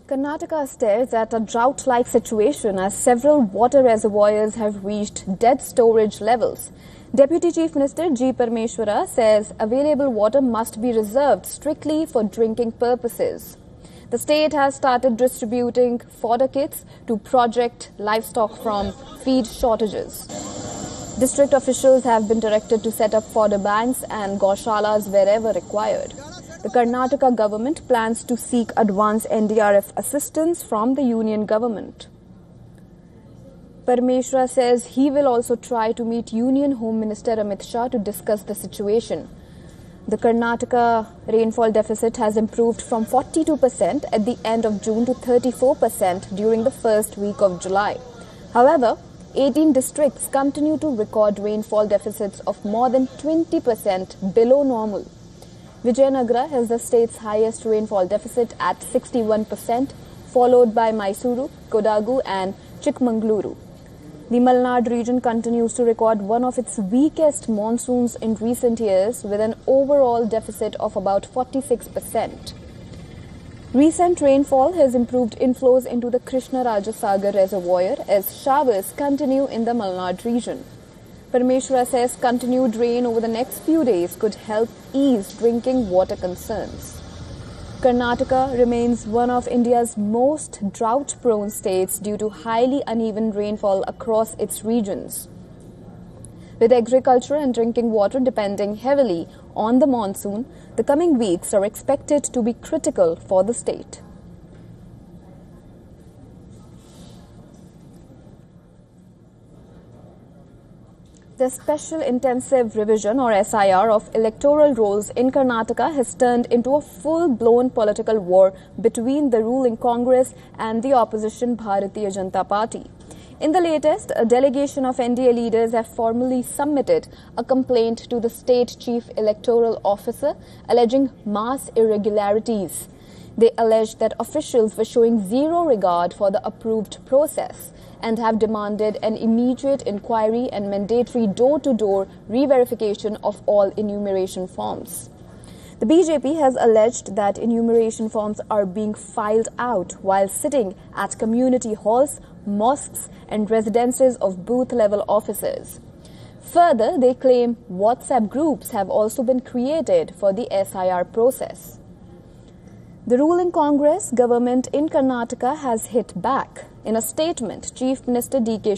Karnataka stares at a drought-like situation as several water reservoirs have reached dead storage levels. Deputy Chief Minister G. Parameswara says available water must be reserved strictly for drinking purposes. The state has started distributing fodder kits to protect livestock from feed shortages. District officials have been directed to set up fodder banks and gaushalas wherever required. The Karnataka government plans to seek advance NDRF assistance from the union government. Parameswara says he will also try to meet Union Home Minister Amit Shah to discuss the situation. The Karnataka rainfall deficit has improved from 42% at the end of June to 34% during the first week of July. However, 18 districts continue to record rainfall deficits of more than 20% below normal. Vijayanagara has the state's highest rainfall deficit at 61%, followed by Mysuru, Kodagu and Chikmagaluru. The Malnad region continues to record one of its weakest monsoons in recent years with an overall deficit of about 46%. Recent rainfall has improved inflows into the Krishnarajasagar reservoir as showers continue in the Malnad region. Parameswara says continued rain over the next few days could help ease drinking water concerns. Karnataka remains one of India's most drought-prone states due to highly uneven rainfall across its regions. With agriculture and drinking water depending heavily on the monsoon, the coming weeks are expected to be critical for the state. The Special Intensive Revision or SIR of electoral rolls in Karnataka has turned into a full-blown political war between the ruling Congress and the opposition Bharatiya Janata Party. In the latest, a delegation of NDA leaders have formally submitted a complaint to the State Chief Electoral Officer alleging mass irregularities. They allege that officials were showing zero regard for the approved process and have demanded an immediate inquiry and mandatory door-to-door re-verification of all enumeration forms. The BJP has alleged that enumeration forms are being filed out while sitting at community halls, mosques and residences of booth-level officers. Further, they claim WhatsApp groups have also been created for the SIR process. The ruling Congress government in Karnataka has hit back. In a statement, Chief Minister D.K.